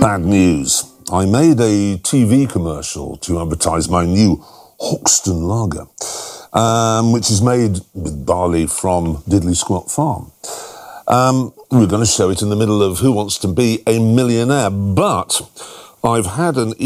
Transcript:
Bad news. I made a TV commercial to advertise my new Hoxton Lager, which is made with barley from Diddley Squat Farm. We're going to show it in the middle of Who Wants to Be a Millionaire, but I've had an